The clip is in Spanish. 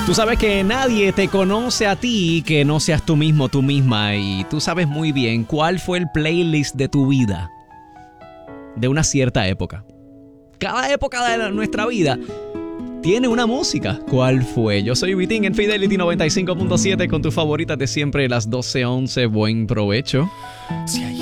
Tú sabes que nadie te conoce a ti que no seas tú mismo, tú misma. Y tú sabes muy bien cuál fue el playlist de tu vida de una cierta época. Cada época de nuestra vida tiene una música. ¿Cuál fue? Yo soy Vitín en Fidelity 95.7 con tus favoritas de siempre, las 12:11. Buen provecho.